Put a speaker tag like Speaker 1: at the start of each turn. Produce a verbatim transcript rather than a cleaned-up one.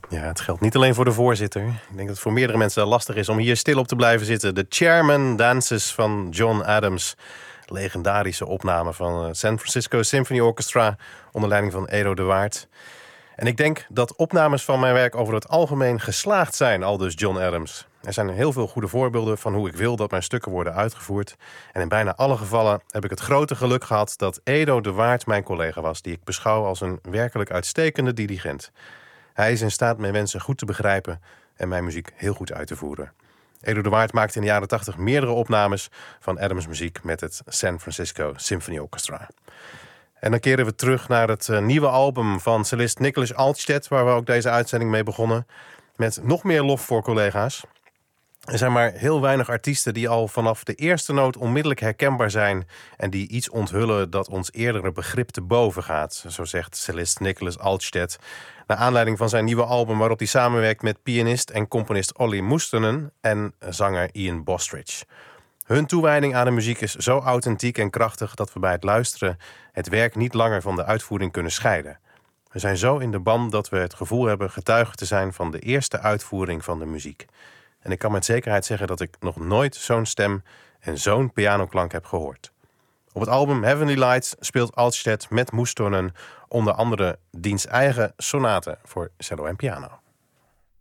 Speaker 1: Ja, het geldt niet alleen voor de voorzitter. Ik denk dat het voor meerdere mensen lastig is om hier stil op te blijven zitten. De Chairman Dances van John Adams. Legendarische opname van het San Francisco Symphony Orchestra onder leiding van Edo de Waard. En ik denk dat opnames van mijn werk over het algemeen geslaagd zijn, aldus John Adams. Er zijn heel veel goede voorbeelden van hoe ik wil dat mijn stukken worden uitgevoerd. En in bijna alle gevallen heb ik het grote geluk gehad dat Edo de Waard mijn collega was, die ik beschouw als een werkelijk uitstekende dirigent. Hij is in staat mijn wensen goed te begrijpen en mijn muziek heel goed uit te voeren. Edo de Waard maakte in de jaren tachtig meerdere opnames van Adams muziek met het San Francisco Symphony Orchestra. En dan keren we terug naar het uh, nieuwe album van cellist Nicholas Altstedt, waar we ook deze uitzending mee begonnen, met nog meer lof voor collega's. Er zijn maar heel weinig artiesten die al vanaf de eerste noot onmiddellijk herkenbaar zijn en die iets onthullen dat ons eerdere begrip te boven gaat, zo zegt cellist Nicholas Altstedt, naar aanleiding van zijn nieuwe album waarop hij samenwerkt met pianist en componist Olli Mustonen en zanger Ian Bostridge. Hun toewijding aan de muziek is zo authentiek en krachtig dat we bij het luisteren het werk niet langer van de uitvoering kunnen scheiden. We zijn zo in de band dat we het gevoel hebben getuige te zijn van de eerste uitvoering van de muziek. En ik kan met zekerheid zeggen dat ik nog nooit zo'n stem en zo'n pianoklank heb gehoord. Op het album Heavenly Lights speelt Altstedt met Mustonen onder andere diens eigen sonate voor cello en piano.